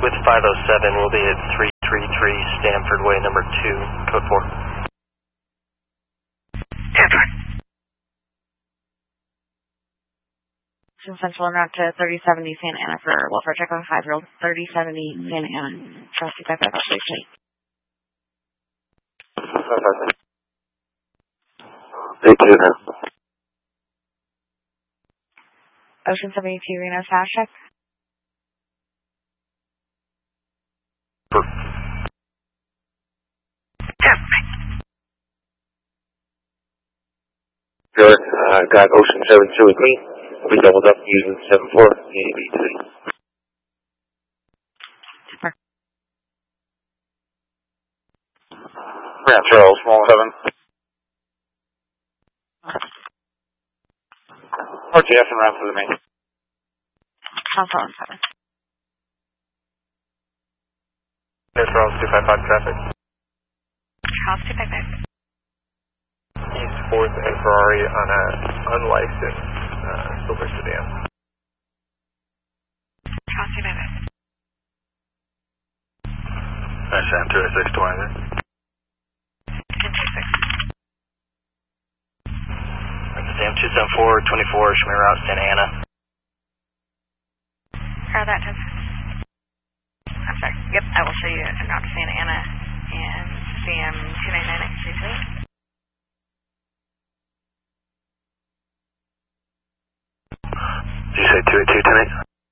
With 507, we'll be at 333 Stanford Way, number 2, code 4. Central and route to 3070 Santa Ana for welfare check on 5-year-old 3070 Santa Ana. Trust you, back up, please. Thank you. Ocean 72 Reno fast check. Good. Got Ocean 72 with me. We doubled up using 74 ABC. Super. Yeah, Charles, small 7. RTF and route for the main. Console 7. Air Charles 255 traffic. Charles 255. East 4th and Ferrari on a unlicensed silver sedan. Charles 255. Sam 28620. 226. Sam 274, 24, Schmier Route, Santa Ana. How that does. I'm sorry. Yep, I will show you en route to Santa Ana and Sam 299 Did you say 282 tonight?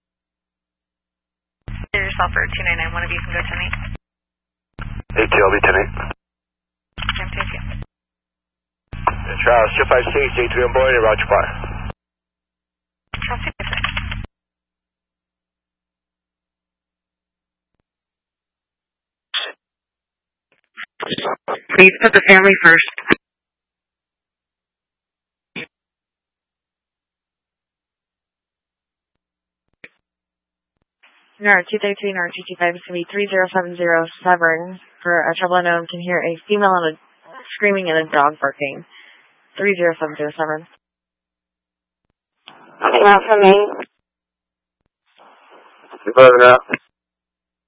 Here's yourself for 299. One of you can go tonight. 8TLB tonight. Sam 22. Charles 256, A3 on board, route 5. Charles 256. Please put the family first. NAR 233, NAR 225 is going to be 3070 Severn. For a trouble unknown, can hear a female and a screaming and a dog barking. 3070 Severn. Nothing else for me. Keep moving up.